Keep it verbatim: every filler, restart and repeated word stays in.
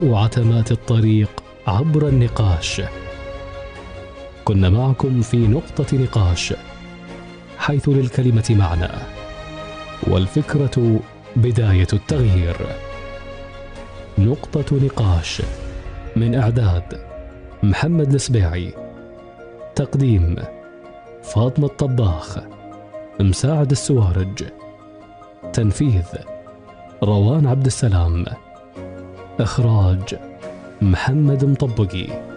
وعتمات الطريق عبر النقاش. كنا معكم في نقطة نقاش، حيث للكلمة معنى والفكرة بداية التغيير. نقطة نقاش من إعداد محمد السبيعي، تقديم فاطمة الطباخ، مساعد السوارج، تنفيذ روان عبد السلام، إخراج محمد مطبقي.